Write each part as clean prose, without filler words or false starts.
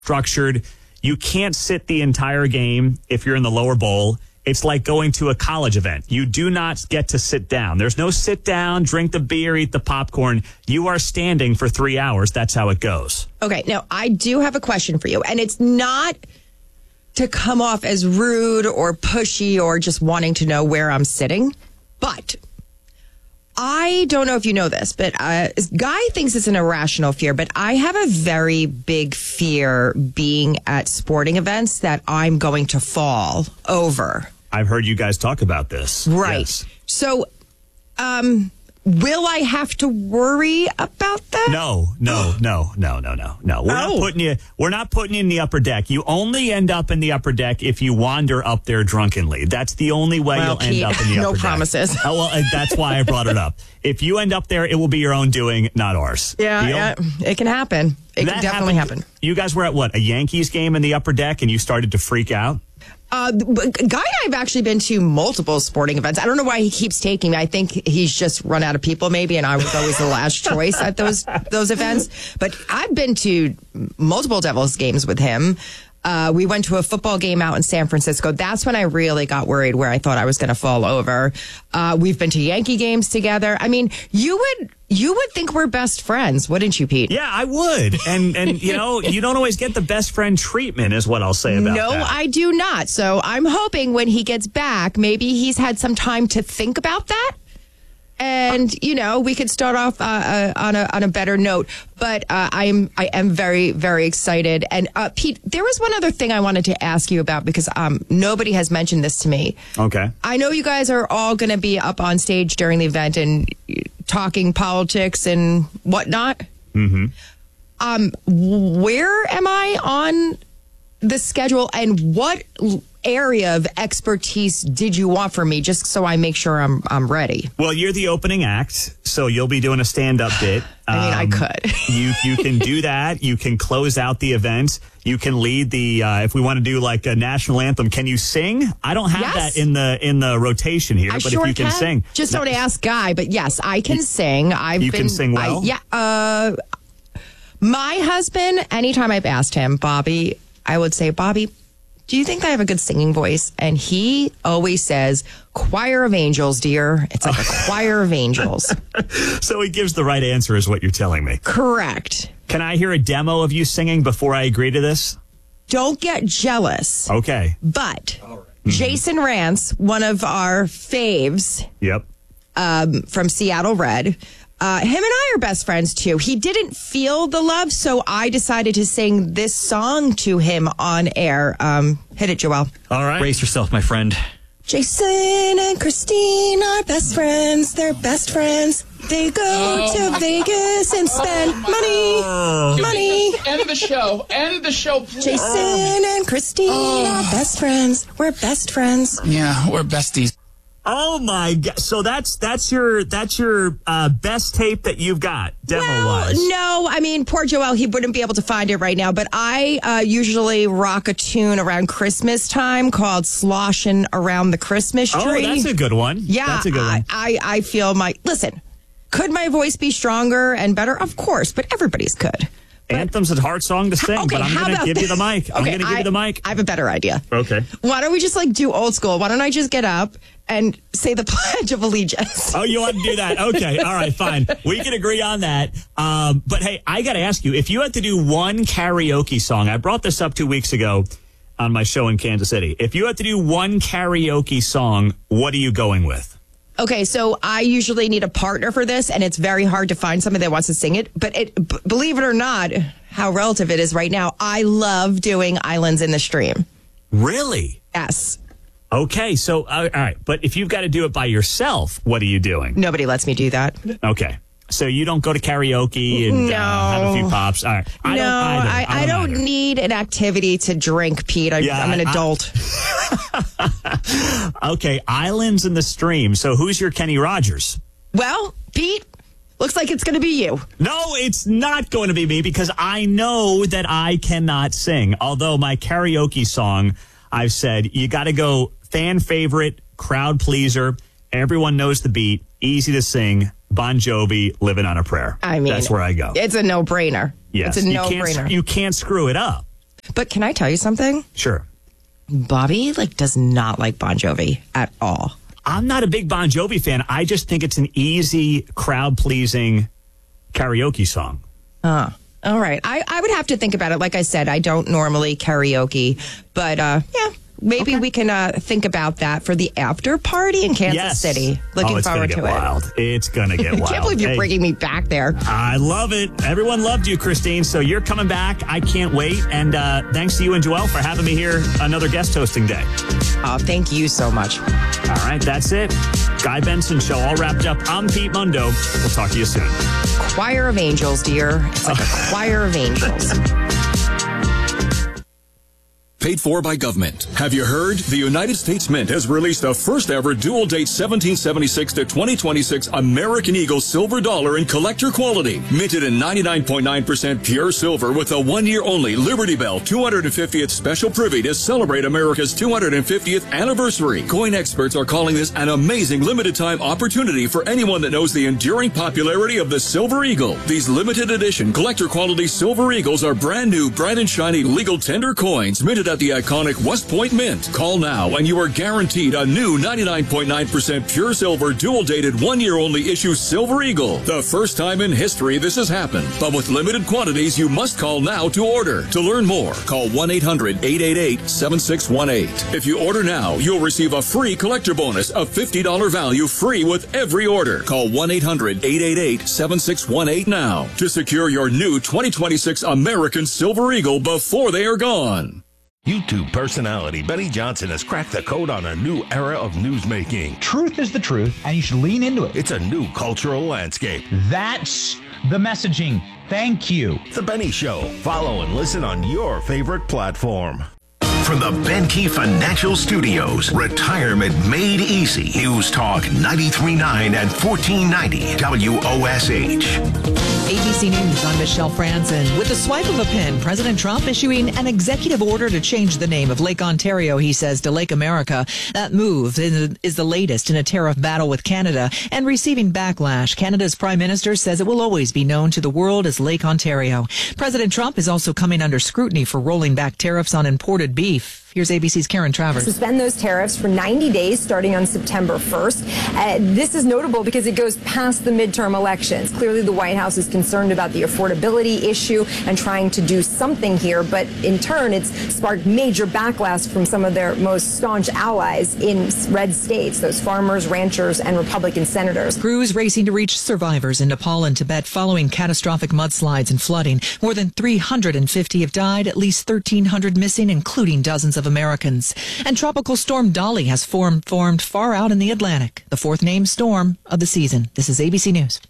structured. You can't sit the entire game if you're in the lower bowl. It's like going to a college event. You do not get to sit down. There's no sit down, drink the beer, eat the popcorn. You are standing for 3 hours. That's how it goes. Okay, now I do have a question for you, and it's not to come off as rude or pushy or just wanting to know where I'm sitting, but I don't know if you know this, but Guy thinks it's an irrational fear, but I have a very big fear being at sporting events that I'm going to fall over. I've heard you guys talk about this. Right. Yes. So, will I have to worry about that? No. We're not putting you in the upper deck. You only end up in the upper deck if you wander up there drunkenly. That's the only way you'll end up in the upper deck. No promises. Oh, well, that's why I brought it up. If you end up there, it will be your own doing, not ours. Yeah, it can happen. It can definitely happen. You guys were at what, a Yankees game in the upper deck, and you started to freak out? Guy and I have actually been to multiple sporting events. I don't know why he keeps taking me. I think he's just run out of people maybe, and I was always the last choice at those events. But I've been to multiple Devils games with him. We went to a football game out in San Francisco. That's when I really got worried where I thought I was going to fall over. We've been to Yankee games together. I mean, you would think we're best friends, wouldn't you, Pete? Yeah, I would. And you know, you don't always get the best friend treatment is what I'll say about that. No, I do not. So I'm hoping when he gets back, maybe he's had some time to think about that. And, you know, we could start off on a better note. But I am very, very excited. And, Pete, there was one other thing I wanted to ask you about because nobody has mentioned this to me. Okay. I know you guys are all going to be up on stage during the event and talking politics and whatnot. Mm-hmm. Where am I on the schedule, and what area of expertise did you want from me, just so I make sure I'm ready? Well, you're the opening act, so you'll be doing a stand-up bit. I mean, I could. You can do that. You can close out the event. You can lead the. If we want to do like a national anthem, can you sing? I don't have that in the rotation here, but sure if you can sing, just don't ask Guy. But yes, I can sing. You can sing well. My husband. Anytime I've asked him, Bobby, I would say, Bobby, do you think I have a good singing voice? And he always says, choir of angels, dear. It's like a choir of angels. So he gives the right answer is what you're telling me. Correct. Can I hear a demo of you singing before I agree to this? Don't get jealous. Okay. But Jason Rance, one of our faves. Yep. From Seattle Red. Him and I are best friends, too. He didn't feel the love, so I decided to sing this song to him on air. Hit it, Joel. All right. Brace yourself, my friend. Jason and Christine are best friends. They're best friends. They go to Vegas and spend money. End the show, please. Jason and Christine are best friends. We're best friends. Yeah, we're besties. Oh my God! So that's your best tape that you've got demo-wise. Well, no, I mean poor Joel, he wouldn't be able to find it right now. But I usually rock a tune around Christmas time called "Sloshin' Around the Christmas Tree." Oh, that's a good one. Yeah, that's a good one. I feel listen. Could my voice be stronger and better? Of course, but everybody's could. Anthem's a hard song to sing, but I'm going to give you the mic. I'm going to give you the mic. I have a better idea. Okay. Why don't we just do old school? Why don't I just get up and say the Pledge of Allegiance? Oh, you want to do that? Okay. All right, fine. We can agree on that. But hey, I got to ask you, if you had to do one karaoke song, I brought this up 2 weeks ago on my show in Kansas City. If you had to do one karaoke song, what are you going with? Okay, so I usually need a partner for this, and it's very hard to find somebody that wants to sing it. But believe it or not, how relative it is right now, I love doing Islands in the Stream. Really? Yes. Okay, so, all right. But if you've got to do it by yourself, what are you doing? Nobody lets me do that. Okay. So you don't go to karaoke and have a few pops? All right. I don't need an activity to drink, Pete. I'm an adult. Okay, Islands in the Stream. So who's your Kenny Rogers? Well, Pete, looks like it's going to be you. No, it's not going to be me because I know that I cannot sing. Although my karaoke song, I've said, you got to go fan favorite, crowd pleaser. Everyone knows the beat, easy to sing. Bon Jovi, Living on a Prayer. I mean, that's where I go. It's a no-brainer. Yes. It's a no-brainer. You can't screw it up. But can I tell you something? Sure. Bobby does not like Bon Jovi at all. I'm not a big Bon Jovi fan. I just think it's an easy, crowd-pleasing karaoke song. All right. I would have to think about it. Like I said, I don't normally karaoke, but maybe we can think about that for the after party in Kansas City. Looking forward to it. Wild. It's going to get wild. I can't believe you're bringing me back there. I love it. Everyone loved you, Christine. So you're coming back. I can't wait. And thanks to you and Joelle for having me here another guest hosting day. Oh, thank you so much. All right, that's it. Guy Benson Show all wrapped up. I'm Pete Mundo. We'll talk to you soon. Choir of angels, dear. It's like a choir of angels. Paid for by government. Have you heard? The United States Mint has released the first ever dual date 1776 to 2026 American Eagle silver dollar in collector quality. Minted in 99.9% pure silver with a 1 year only Liberty Bell 250th special privy to celebrate America's 250th anniversary. Coin experts are calling this an amazing limited time opportunity for anyone that knows the enduring popularity of the Silver Eagle. These limited edition collector quality Silver Eagles are brand new, bright and shiny legal tender coins minted at the iconic West Point Mint. Call now and you are guaranteed a new 99.9% pure silver dual dated 1 year only issue Silver Eagle. The first time in history this has happened, but with limited quantities you must call now to order. To learn more, call 1-800-888-7618. If you order now, you'll receive a free collector bonus of $50 value free with every order. Call 1-800-888-7618 now to secure your new 2026 American Silver Eagle before they are gone. YouTube personality Benny Johnson has cracked the code on a new era of newsmaking. Truth is the truth, and you should lean into it. It's a new cultural landscape. That's the messaging. Thank you. The Benny Show. Follow and listen on your favorite platform. From the Benke Financial Studios, Retirement Made Easy. News Talk 93.9 and 1490 WOSH. ABC News, I'm Michelle Franzen. With the swipe of a pen, President Trump issuing an executive order to change the name of Lake Ontario, he says, to Lake America. That move is the latest in a tariff battle with Canada and receiving backlash. Canada's prime minister says it will always be known to the world as Lake Ontario. President Trump is also coming under scrutiny for rolling back tariffs on imported beef. Here's ABC's Karen Travers. Suspend those tariffs for 90 days starting on September 1st. This is notable because it goes past the midterm elections. Clearly, the White House is concerned about the affordability issue and trying to do something here. But in turn, it's sparked major backlash from some of their most staunch allies in red states, those farmers, ranchers, and Republican senators. Crews racing to reach survivors in Nepal and Tibet following catastrophic mudslides and flooding. More than 350 have died, at least 1,300 missing, including dozens of Americans. And Tropical Storm Dolly has formed far out in the Atlantic, the fourth named storm of the season. This is ABC News.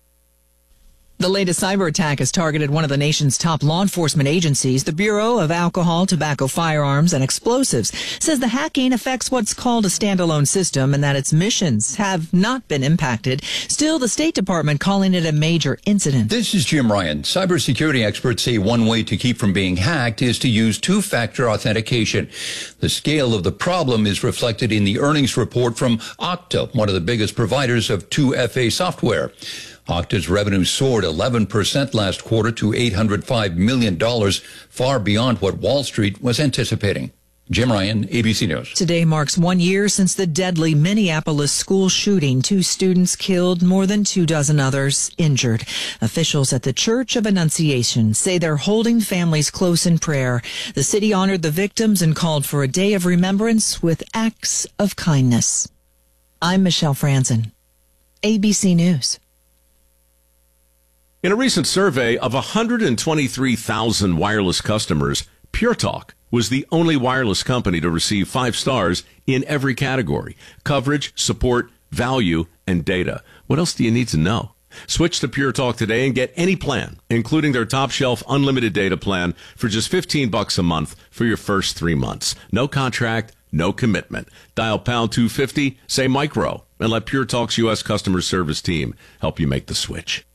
The latest cyber attack has targeted one of the nation's top law enforcement agencies. The Bureau of Alcohol, Tobacco, Firearms, and Explosives says the hacking affects what's called a standalone system and that its missions have not been impacted. Still, the State Department calling it a major incident. This is Jim Ryan. Cybersecurity experts say one way to keep from being hacked is to use two-factor authentication. The scale of the problem is reflected in the earnings report from Okta, one of the biggest providers of 2FA software. Okta's revenue soared 11% last quarter to $805 million, far beyond what Wall Street was anticipating. Jim Ryan, ABC News. Today marks 1 year since the deadly Minneapolis school shooting. 2 students killed, more than 24 others injured. Officials at the Church of Annunciation say they're holding families close in prayer. The city honored the victims and called for a day of remembrance with acts of kindness. I'm Michelle Franzen, ABC News. In a recent survey of 123,000 wireless customers, Pure Talk was the only wireless company to receive 5 stars in every category: coverage, support, value, and data. What else do you need to know? Switch to Pure Talk today and get any plan, including their top shelf unlimited data plan, for just $15 a month for your first 3 months. No contract, no commitment. Dial pound 250, say micro, and let Pure Talk's U.S. customer service team help you make the switch.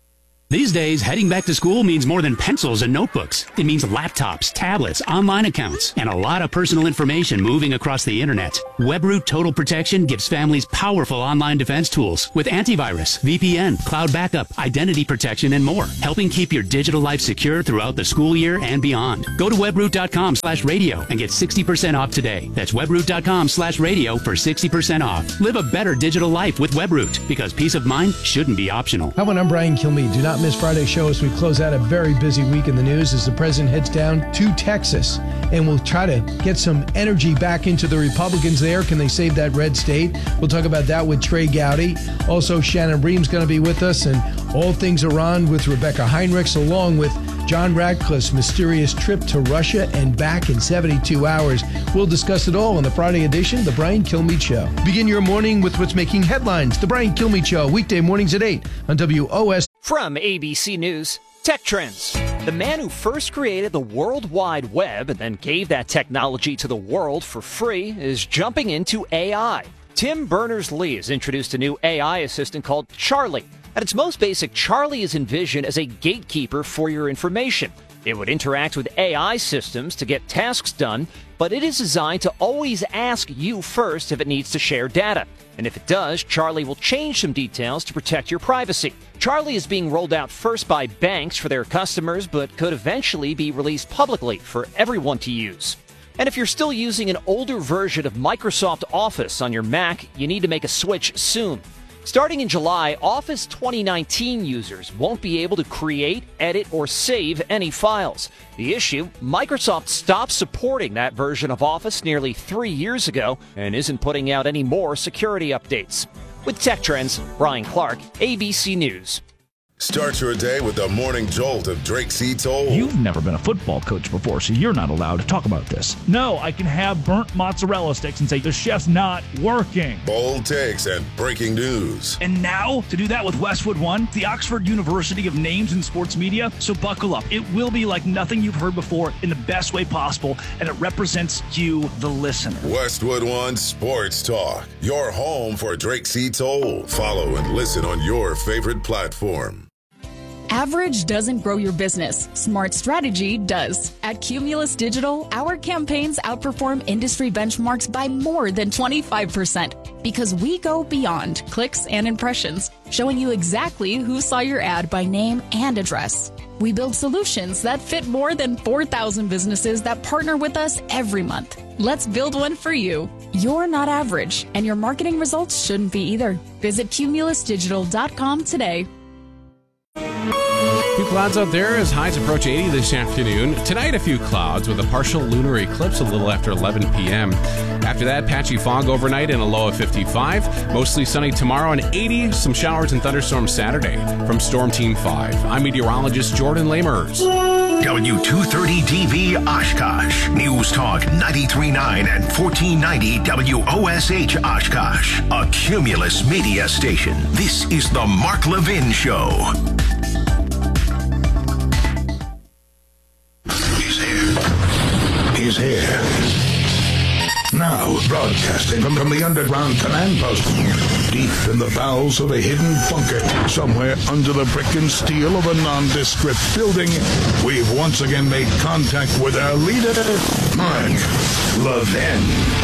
These days, heading back to school means more than pencils and notebooks. It means laptops, tablets, online accounts, and a lot of personal information moving across the internet. WebRoot Total Protection gives families powerful online defense tools with antivirus, VPN, cloud backup, identity protection, and more, helping keep your digital life secure throughout the school year and beyond. Go to webroot.com/radio and get 60% off today. That's webroot.com/radio for 60% off. Live a better digital life with WebRoot, because peace of mind shouldn't be optional. Hi, I'm Brian Kilmeade. Do not miss Friday's show as we close out a very busy week in the news as the president heads down to Texas, and we'll try to get some energy back into the Republicans there. Can they save that red state? We'll talk about that with Trey Gowdy. Also, Shannon Bream's going to be with us, and all things Iran with Rebecca Heinrichs, along with John Radcliffe's mysterious trip to Russia and back in 72 hours. We'll discuss it all on the Friday edition of The Brian Kilmeade Show. Begin your morning with what's making headlines. The Brian Kilmeade Show, weekday mornings at 8 on WOS. From ABC News, Tech Trends. The man who first created the World Wide Web and then gave that technology to the world for free is jumping into AI. Tim Berners-Lee has introduced a new AI assistant called Charlie. At its most basic, Charlie is envisioned as a gatekeeper for your information. It would interact with AI systems to get tasks done, but it is designed to always ask you first if it needs to share data. And if it does, Charlie will change some details to protect your privacy. Charlie is being rolled out first by banks for their customers, but could eventually be released publicly for everyone to use. And if you're still using an older version of Microsoft Office on your Mac, you need to make a switch soon. Starting in July, Office 2019 users won't be able to create, edit, or save any files. The issue? Microsoft stopped supporting that version of Office nearly 3 years ago and isn't putting out any more security updates. With Tech Trends, Brian Clark, ABC News. Start your day with the morning jolt of Drake C. Toll. You've never been a football coach before, so you're not allowed to talk about this. No, I can have burnt mozzarella sticks and say the chef's not working. Bold takes and breaking news. And now, to do that with Westwood One, the Oxford University of Names in Sports Media. So buckle up. It will be like nothing you've heard before in the best way possible, and it represents you, the listener. Westwood One Sports Talk, your home for Drake C. Toll. Follow and listen on your favorite platform. Average doesn't grow your business. Smart strategy does. At Cumulus Digital, our campaigns outperform industry benchmarks by more than 25% because we go beyond clicks and impressions, showing you exactly who saw your ad by name and address. We build solutions that fit more than 4,000 businesses that partner with us every month. Let's build one for you. You're not average, and your marketing results shouldn't be either. Visit cumulusdigital.com today. A few clouds out there as highs approach 80 this afternoon. Tonight, a few clouds with a partial lunar eclipse a little after 11 p.m. After that, patchy fog overnight and a low of 55. Mostly sunny tomorrow and 80. Some showers and thunderstorms Saturday. From Storm Team 5, I'm meteorologist Jordan Lamers. W230DV Oshkosh. News Talk 93.9 and 1490 WOSH Oshkosh. A Cumulus media station. This is the Mark Levin Show. He's here. Now, broadcasting from the underground command post, deep in the bowels of a hidden bunker, somewhere under the brick and steel of a nondescript building, we've once again made contact with our leader, Mark Levin.